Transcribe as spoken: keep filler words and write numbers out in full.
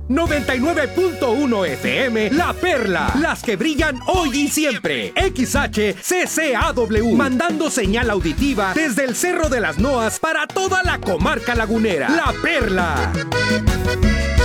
noventa y nueve punto uno F M, La Perla, las que brillan hoy y siempre. X H C C A W, mandando señal auditiva desde el Cerro de las Noas para toda la comarca lagunera. La Perla.